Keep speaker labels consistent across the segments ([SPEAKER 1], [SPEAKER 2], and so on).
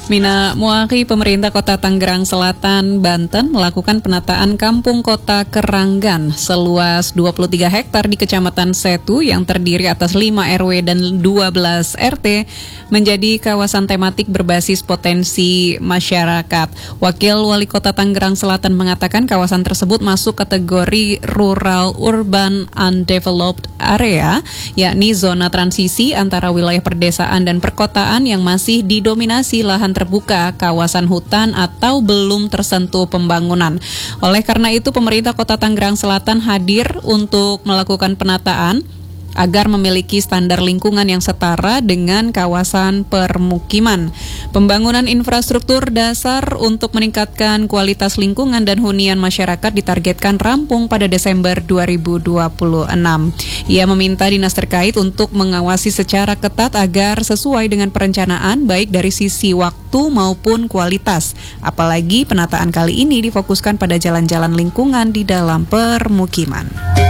[SPEAKER 1] Mina Muari, pemerintah Kota Tangerang Selatan, Banten melakukan penataan kampung kota Keranggan seluas 23 hektar di Kecamatan Setu yang terdiri atas 5 RW dan 12 RT menjadi kawasan tematik berbasis potensi masyarakat. Wakil Wali Kota Tangerang Selatan mengatakan kawasan tersebut masuk kategori Rural Urban Undeveloped Area, yakni zona transisi antara wilayah perdesaan dan perkotaan yang masih didominasi lahan terbuka, kawasan hutan atau belum tersentuh pembangunan. Oleh karena itu, pemerintah Kota Tangerang Selatan hadir untuk melakukan penataan agar memiliki standar lingkungan yang setara dengan kawasan permukiman. Pembangunan infrastruktur dasar untuk meningkatkan kualitas lingkungan dan hunian masyarakat ditargetkan rampung pada Desember 2026. Ia meminta dinas terkait untuk mengawasi secara ketat agar sesuai dengan perencanaan baik dari sisi waktu maupun kualitas. Apalagi penataan kali ini difokuskan pada jalan-jalan lingkungan di dalam permukiman.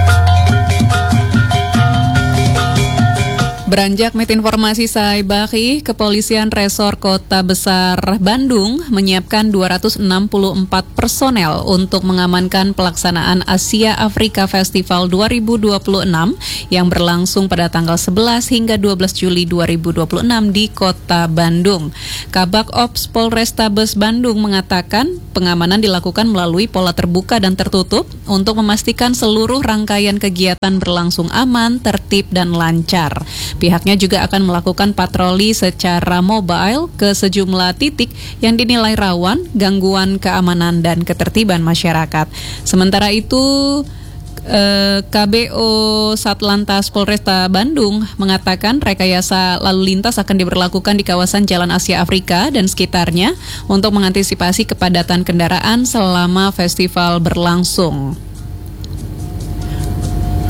[SPEAKER 1] Beranjak mit informasi Saibari, Kepolisian Resor Kota Besar Bandung menyiapkan 264 personel untuk mengamankan pelaksanaan Asia Afrika Festival 2026 yang berlangsung pada tanggal 11 hingga 12 Juli 2026 di Kota Bandung. Kabak Ops Polrestabes Bandung mengatakan pengamanan dilakukan melalui pola terbuka dan tertutup untuk memastikan seluruh rangkaian kegiatan berlangsung aman, tertib, dan lancar. Pihaknya juga akan melakukan patroli secara mobile ke sejumlah titik yang dinilai rawan gangguan keamanan dan ketertiban masyarakat. Sementara itu, KBO Satlantas Polresta Bandung mengatakan rekayasa lalu lintas akan diberlakukan di kawasan Jalan Asia Afrika dan sekitarnya untuk mengantisipasi kepadatan kendaraan selama festival berlangsung.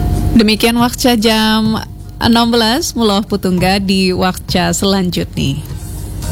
[SPEAKER 1] Demikian waktu jam 16 Muloh Putungga di waktu selanjutnya.